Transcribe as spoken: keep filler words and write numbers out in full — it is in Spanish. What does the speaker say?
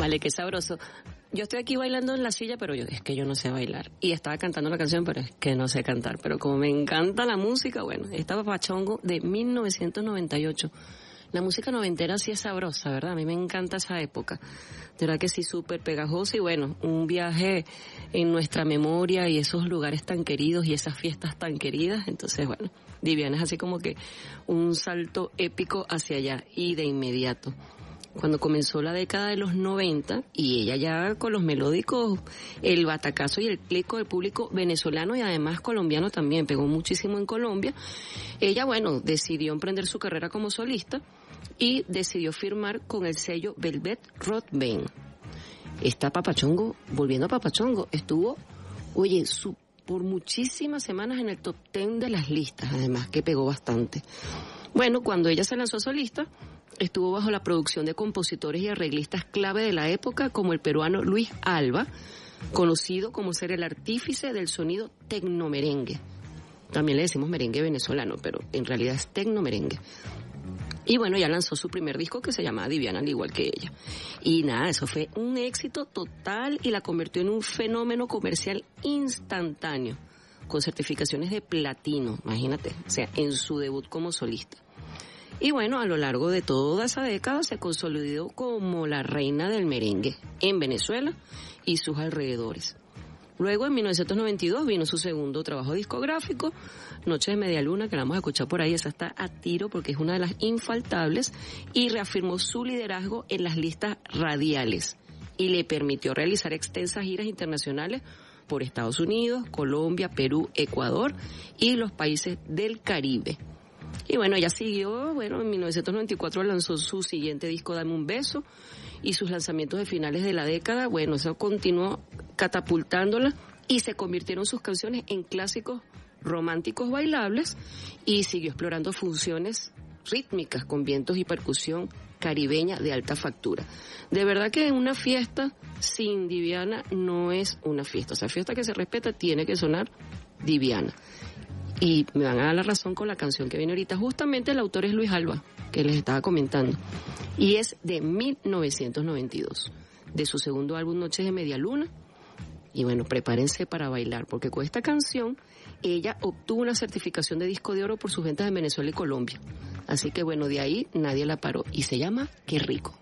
Vale, qué sabroso. Yo estoy aquí bailando en la silla, pero yo es que yo no sé bailar. Y estaba cantando la canción, pero es que no sé cantar. Pero como me encanta la música, bueno, esta Papachongo de mil novecientos noventa y ocho. La música noventera sí es sabrosa, ¿verdad? A mí me encanta esa época. De verdad que sí, súper pegajosa y bueno, un viaje en nuestra memoria y esos lugares tan queridos y esas fiestas tan queridas. Entonces, bueno, Diviana es así como que un salto épico hacia allá y de inmediato. Cuando comenzó la década de los noventa y ella ya con los melódicos, el batacazo y el clico del público venezolano y además colombiano también, pegó muchísimo en Colombia, ella, bueno, decidió emprender su carrera como solista y decidió firmar con el sello Velvet Rothbane. Esta Papachongo, volviendo a Papachongo, estuvo, oye, su, por muchísimas semanas en el top ten de las listas, además que pegó bastante. Bueno, cuando ella se lanzó solista, estuvo bajo la producción de compositores y arreglistas clave de la época, como el peruano Luis Alba, conocido como ser el artífice del sonido tecnomerengue. También le decimos merengue venezolano, pero en realidad es tecnomerengue. Y bueno, ya lanzó su primer disco que se llamaba Diviana, al igual que ella. Y nada, eso fue un éxito total y la convirtió en un fenómeno comercial instantáneo, con certificaciones de platino, imagínate, o sea, en su debut como solista. Y bueno, a lo largo de toda esa década se consolidó como la reina del merengue en Venezuela y sus alrededores. Luego, en mil novecientos noventa y dos, vino su segundo trabajo discográfico, Noche de Media Luna, que la vamos a escuchar por ahí, esa está a tiro porque es una de las infaltables, y reafirmó su liderazgo en las listas radiales y le permitió realizar extensas giras internacionales por Estados Unidos, Colombia, Perú, Ecuador y los países del Caribe. Y bueno, ella siguió, bueno, en mil novecientos noventa y cuatro lanzó su siguiente disco, Dame un beso, y sus lanzamientos de finales de la década, bueno, eso continuó catapultándola y se convirtieron sus canciones en clásicos románticos bailables y siguió explorando funciones rítmicas con vientos y percusión caribeña de alta factura. De verdad que una fiesta sin Diviana no es una fiesta, o sea, fiesta que se respeta tiene que sonar Diviana. Y me van a dar la razón con la canción que viene ahorita. Justamente el autor es Luis Alba, que les estaba comentando. Y es de mil novecientos noventa y dos, de su segundo álbum Noches de Media Luna. Y bueno, prepárense para bailar, porque con esta canción ella obtuvo una certificación de disco de oro por sus ventas en Venezuela y Colombia. Así que bueno, de ahí nadie la paró. Y se llama Qué Rico.